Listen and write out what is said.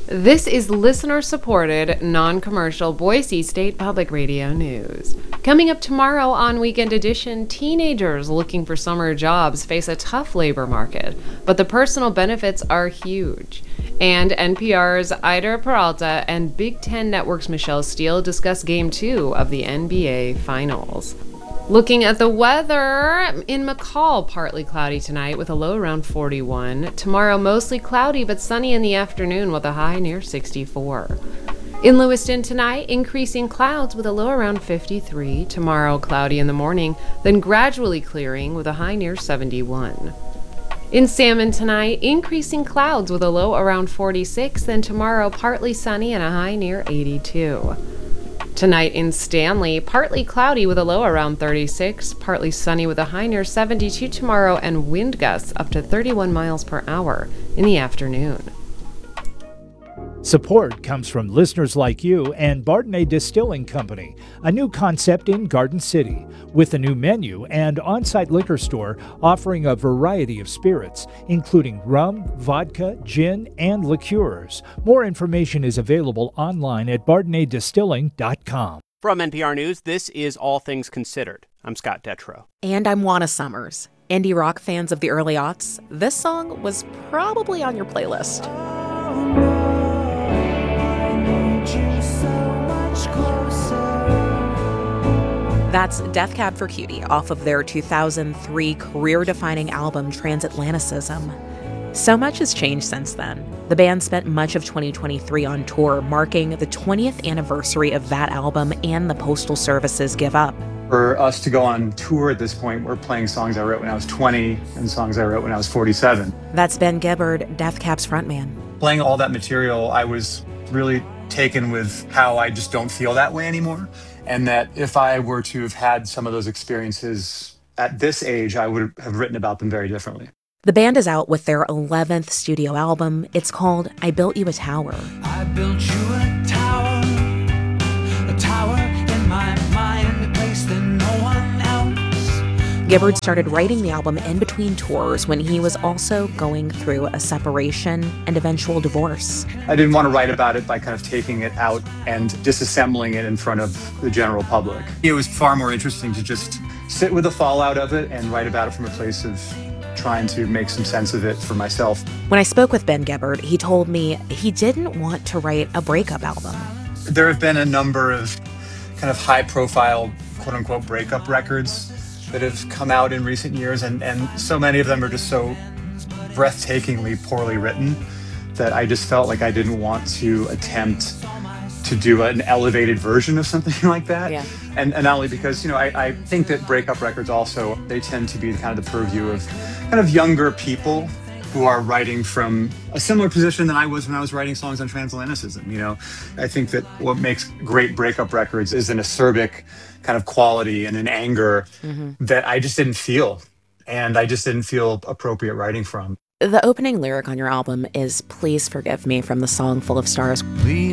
This is listener-supported, non-commercial Boise State Public Radio news. Coming up tomorrow on Weekend Edition, teenagers looking for summer jobs face a tough labor market, but the personal benefits are huge. And NPR's Ida Peralta and Big Ten Network's Michelle Steele discuss Game 2 of the NBA Finals. Looking at the weather, in McCall, partly cloudy tonight with a low around 41. Tomorrow, mostly cloudy but sunny in the afternoon with a high near 64. In Lewiston tonight, increasing clouds with a low around 53. Tomorrow, cloudy in the morning, then gradually clearing with a high near 71. In Salmon tonight, increasing clouds with a low around 46. Then tomorrow, partly sunny and a high near 82. Tonight in Stanley, partly cloudy with a low around 36, partly sunny with a high near 72 tomorrow, and wind gusts up to 31 miles per hour in the afternoon. Support comes from listeners like you and Bardenay Distilling Company, a new concept in Garden City, with a new menu and on-site liquor store offering a variety of spirits, including rum, vodka, gin, and liqueurs. More information is available online at BardenayDistilling.com. From NPR News, this is All Things Considered. I'm Scott Detrow. And I'm Juana Summers. Indie rock fans of the early aughts, this song was probably on your playlist. That's Death Cab for Cutie off of their 2003 career-defining album Transatlanticism. So much has changed since then. The band spent much of 2023 on tour, marking the 20th anniversary of that album and the Postal Service's Give Up. For us to go on tour at this point, we're playing songs I wrote when I was 20 and songs I wrote when I was 47. That's Ben Gibbard, Death Cab's frontman. Playing all that material, I was really taken with how I just don't feel that way anymore. And that if I were to have had some of those experiences at this age, I would have written about them very differently. The band is out with their 11th studio album. It's called I Built You a Tower. I built you a tower in my mind, a place that no one else. Gibbard started writing the album in between tours when he was also going through a separation and eventual divorce. I didn't want to write about it by kind of taking it out and disassembling it in front of the general public. It was far more interesting to just sit with the fallout of it and write about it from a place of trying to make some sense of it for myself. When I spoke with Ben Gibbard, he told me he didn't want to write a breakup album. There have been a number of kind of high-profile, quote-unquote, breakup records that have come out in recent years, and so many of them are just so breathtakingly poorly written that I just felt like I didn't want to attempt to do an elevated version of something like that. Yeah. And not only because, I think that breakup records also, they tend to be kind of the purview of kind of younger people who are writing from a similar position than I was when I was writing songs on Transatlanticism. I think that what makes great breakup records is an acerbic kind of quality and an anger that I just didn't feel. And I just didn't feel appropriate writing from. The opening lyric on your album is "Please Forgive Me" from the song Full of Stars.